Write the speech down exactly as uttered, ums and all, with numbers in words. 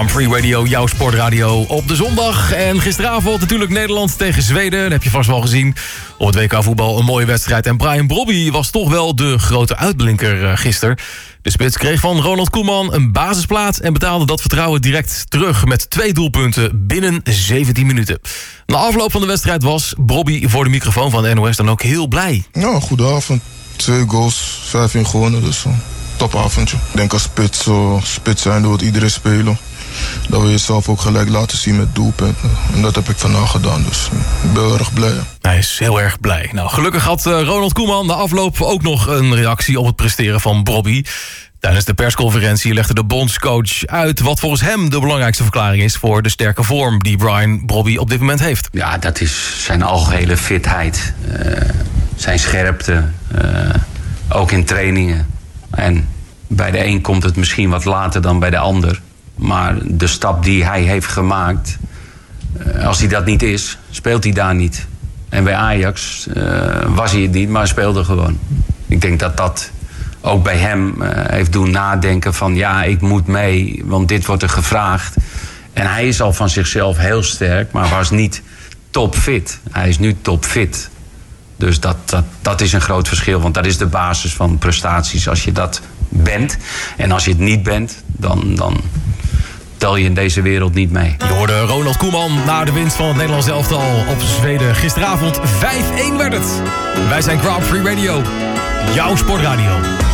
Grand Prix Radio, jouw sportradio op de zondag. En gisteravond natuurlijk Nederland tegen Zweden. Dat heb je vast wel gezien. Op het W K voetbal een mooie wedstrijd. En Bryan Brobby was toch wel de grote uitblinker gisteren. De spits kreeg van Ronald Koeman een basisplaats en betaalde dat vertrouwen direct terug met twee doelpunten binnen zeventien minuten. Na afloop van de wedstrijd was Brobby voor de microfoon van de N O S dan ook heel blij. Ja, goede avond. Twee goals, vijf in gewonnen, dus een topavondje. Ik denk als spits, uh, spits zijn door het iedereen spelen. Dat we jezelf ook gelijk laten zien met doelpunten. En dat heb ik vandaag gedaan, dus ik ben heel erg blij. Hij is heel erg blij. Nou, gelukkig had uh, Ronald Koeman na afloop ook nog een reactie op het presteren van Brobby. Tijdens de persconferentie legde de bondscoach uit wat volgens hem de belangrijkste verklaring is voor de sterke vorm die Bryan Brobby op dit moment heeft. Ja, dat is zijn algehele fitheid, uh, zijn scherpte, uh, ook in trainingen. En bij de een komt het misschien wat later dan bij de ander. Maar de stap die hij heeft gemaakt, uh, als hij dat niet is, speelt hij daar niet. En bij Ajax uh, was hij het niet, maar speelde gewoon. Ik denk dat dat ook bij hem uh, heeft doen nadenken van ja, ik moet mee, want dit wordt er gevraagd. En hij is al van zichzelf heel sterk, maar was niet topfit. Hij is nu topfit. Dus dat, dat, dat is een groot verschil, want dat is de basis van prestaties. Als je dat bent en als je het niet bent, dan, dan tel je in deze wereld niet mee. Je hoorde Ronald Koeman na de winst van het Nederlands elftal op Zweden. Gisteravond vijf-één werd het. Wij zijn Grand Prix Radio, jouw sportradio.